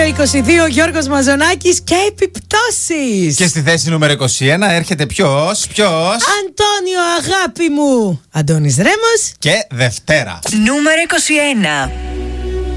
22 Γιώργος Μαζονάκης και επιπτώσεις. Και στη θέση νούμερο 21 έρχεται ποιος? Αντώνιο, αγάπη μου, Αντώνης Ρέμος. Και Δευτέρα. Νούμερο 21.